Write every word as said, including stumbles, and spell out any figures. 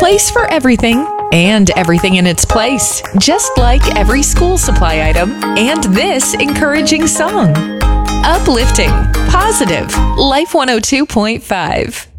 place for everything and everything in its place, just like every school supply item and this encouraging song. Uplifting, positive, Life one oh two point five.